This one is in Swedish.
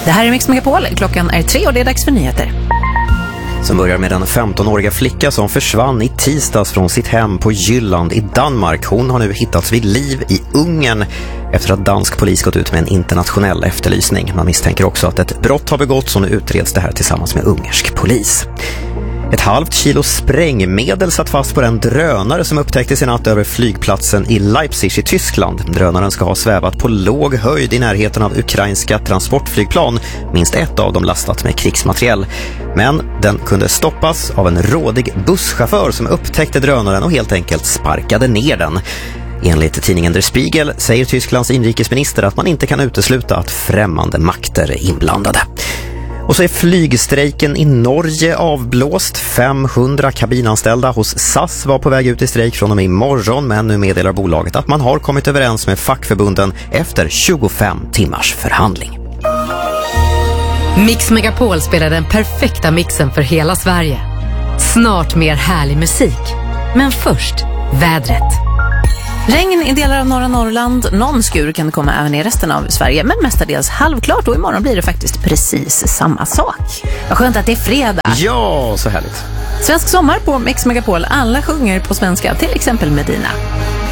Det här är Mix Megapol. Klockan är 3 och det är dags för nyheter. Som börjar med den 15-åriga flicka som försvann i tisdags från sitt hem på Jylland i Danmark. Hon har nu hittats vid liv i Ungern efter att dansk polis gått ut med en internationell efterlysning. Man misstänker också att ett brott har begåtts och nu utreds det här tillsammans med ungersk polis. Ett halvt kilo sprängmedel satt fast på den drönare som upptäcktes i natt över flygplatsen i Leipzig i Tyskland. Drönaren ska ha svävat på låg höjd i närheten av ukrainska transportflygplan, minst ett av dem lastat med krigsmateriel. Men den kunde stoppas av en rådig busschaufför som upptäckte drönaren och helt enkelt sparkade ner den. Enligt tidningen Der Spiegel säger Tysklands inrikesminister att man inte kan utesluta att främmande makter är inblandade. Och så är flygstrejken i Norge avblåst. 500 kabinanställda hos SAS var på väg ut i strejk från och med imorgon, men nu meddelar bolaget att man har kommit överens med fackförbunden efter 25 timmars förhandling. Mix Megapol spelar den perfekta mixen för hela Sverige. Snart mer härlig musik. Men först, vädret. Regn i delar av norra Norrland, någon skur kan komma även i resten av Sverige, men mestadels halvklart, och imorgon blir det faktiskt precis samma sak. Vad skönt att det är fredag. Ja, så härligt. Svensk sommar på Mix Megapol, alla sjunger på svenska, till exempel Medina.